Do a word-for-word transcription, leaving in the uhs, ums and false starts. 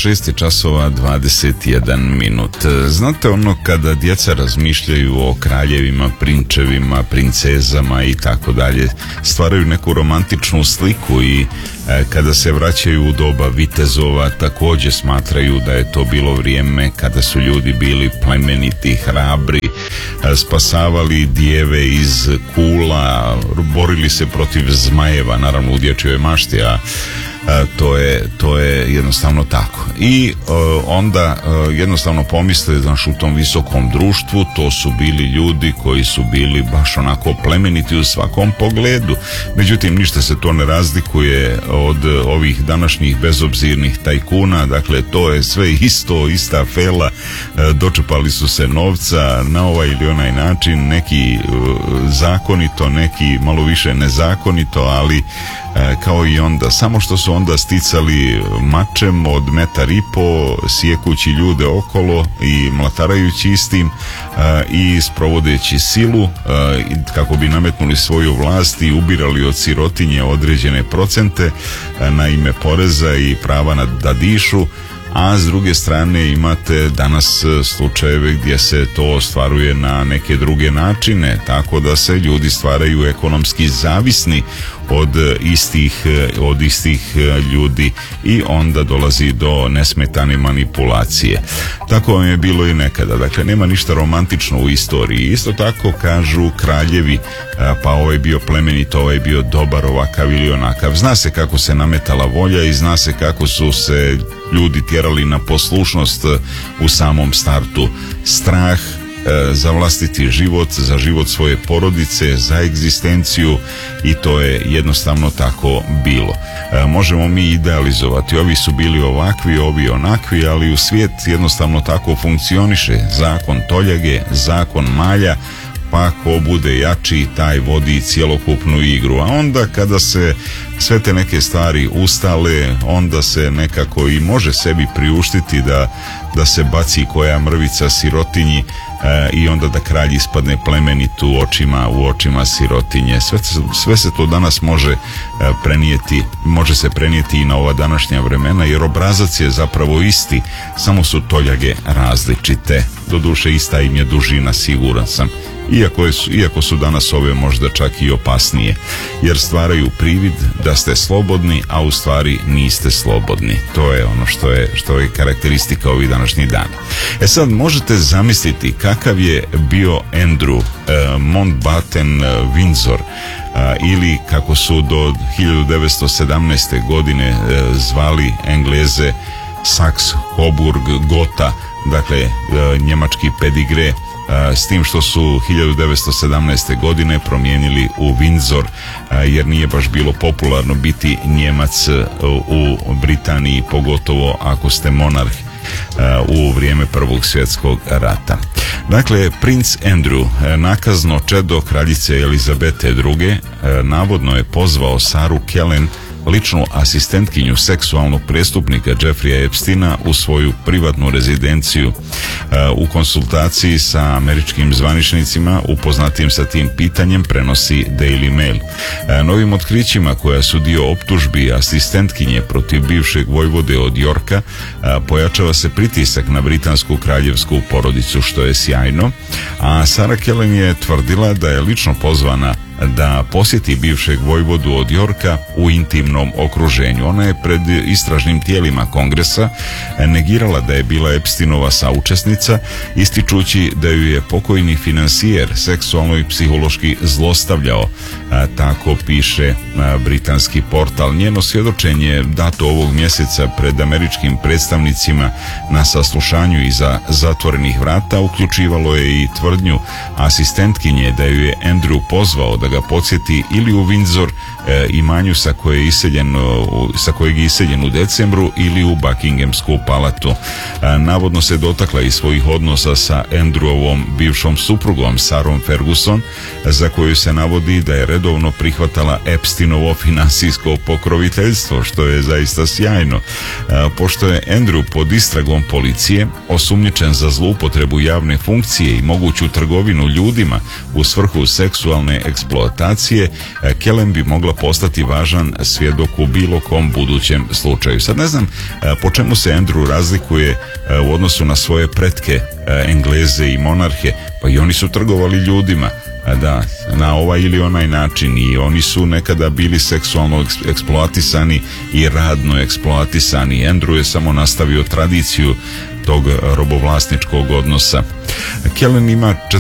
šest časova dvadeset jedan minut. Znate ono kada djeca razmišljaju o kraljevima, prinčevima, princezama i tako dalje, stvaraju neku romantičnu sliku i e, kada se vraćaju u doba vitezova također smatraju da je to bilo vrijeme kada su ljudi bili plemeniti, hrabri, e, spasavali dijeve iz kula, borili se protiv zmajeva, naravno u dječjoj mašti, a E, to je, to je jednostavno tako. I e, onda e, jednostavno pomisle, znaš, u tom visokom društvu to su bili ljudi koji su bili baš onako plemeniti u svakom pogledu. Međutim, ništa se to ne razlikuje od ovih današnjih bezobzirnih tajkuna. Dakle, to je sve isto, ista fela. E, dočepali su se novca na ovaj ili onaj način, neki e, zakonito, neki malo više nezakonito, ali e, kao i onda, samo što su onda sticali mačem od metar i po, sjekući ljude okolo i mlatarajući istim a, i sprovodeći silu a, kako bi nametnuli svoju vlast i ubirali od sirotinje određene procente a, na ime poreza i prava na da dišu. A s druge strane imate danas slučajeve gdje se to ostvaruje na neke druge načine, tako da se ljudi stvaraju ekonomski zavisni od istih, od istih ljudi i onda dolazi do nesmetane manipulacije. Tako vam je bilo i nekada. Dakle, nema ništa romantično u istoriji. Isto tako kažu kraljevi, pa ovaj je bio plemenit, ovaj je bio dobar, ovakav ili onakav. Zna se kako se nametala volja i zna se kako su se ljudi tjerali na poslušnost u samom startu. Strah za vlastiti život, za život svoje porodice, za egzistenciju, i to je jednostavno tako bilo. E, možemo mi idealizovati, ovi su bili ovakvi, ovi onakvi, ali u svijet jednostavno tako funkcioniše. Zakon toljage, zakon malja, pa ko bude jači taj vodi cjelokupnu igru. A onda kada se sve te neke stvari ustale, onda se nekako i može sebi priuštiti da, da se baci koja mrvica sirotinji e, i onda da kralj ispadne plemenit u očima, u očima sirotinje. Sve, sve se to danas može e, prenijeti, može se prenijeti i na ova današnja vremena, jer obrazac je zapravo isti, samo su toljage različite. Doduše ista im je dužina, siguran sam. Iako, je, iako su danas ove možda čak i opasnije, jer stvaraju privid da ste slobodni, a u stvari niste slobodni. To je ono što je, što je karakteristika ovih današnjih dana. E sad, možete zamisliti kakav je bio Andrew eh, Mountbatten eh, Windsor, eh, ili kako su do hiljadu devetsto sedamnaeste godine eh, zvali Engleze Saxe-Coburg Gotha, dakle eh, njemački pedigre, s tim što su hiljadu devetsto sedamnaeste godine promijenili u Windsor, jer nije baš bilo popularno biti Njemac u Britaniji, pogotovo ako ste monarh u vrijeme Prvog svjetskog rata. Dakle, princ Andrew, nakazno čedo kraljice Elizabete druge, navodno je pozvao Saru Kellen, ličnu asistentkinju seksualnog prestupnika Jeffreya Epsteina, u svoju privatnu rezidenciju. U konsultaciji sa američkim zvaničnicima upoznatim sa tim pitanjem prenosi Daily Mail. Novim otkrićima koja su dio optužbi asistentkinje protiv bivšeg vojvode od Yorka pojačava se pritisak na britansku kraljevsku porodicu, što je sjajno, a Sarah Kellen je tvrdila da je lično pozvana da posjeti bivšeg vojvodu od Yorka u intimnom okruženju. Ona je pred istražnim tijelima Kongresa negirala da je bila Epsteinova saučesnica, ističući da ju je pokojni finansijer seksualno i psihološki zlostavljao. A, tako piše a, britanski portal. Njeno svjedočenje je dato ovog mjeseca pred američkim predstavnicima na saslušanju iza zatvorenih vrata. Uključivalo je i tvrdnju asistentkinje da ju je Andrew pozvao da ga podsjeti ili u Windsor, e, imanju sa, koje je iseljen, sa kojeg je iseljen u decembru, ili u Buckinghamsku palatu. E, navodno se dotakla i svojih odnosa sa Andrewovom bivšom suprugom Sarom Ferguson, za koju se navodi da je redovno redovno prihvatala Epsteinovo finansijsko pokroviteljstvo, što je zaista sjajno. Pošto je Andrew pod istragom policije, osumnjičen za zloupotrebu javne funkcije i moguću trgovinu ljudima u svrhu seksualne eksploatacije, Kellen bi mogla postati važan svjedok u bilo kom budućem slučaju. Sad ne znam po čemu se Andrew razlikuje u odnosu na svoje pretke Engleze i monarhe, pa i oni su trgovali ljudima, da, na ovaj ili onaj način, i oni su nekada bili seksualno eksploatisani i radno eksploatisani. Andrew je samo nastavio tradiciju tog robovlasničkog odnosa. Kellen ima